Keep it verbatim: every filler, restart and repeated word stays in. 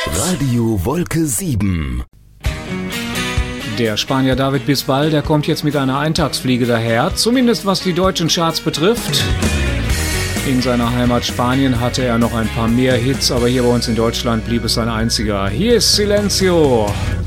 Radio Wolke sieben. Der Spanier David Bisbal, der kommt jetzt mit einer Eintagsfliege daher, zumindest was die deutschen Charts betrifft. In seiner Heimat Spanien hatte er noch ein paar mehr Hits, aber hier bei uns in Deutschland blieb es ein einziger. Hier ist Silencio.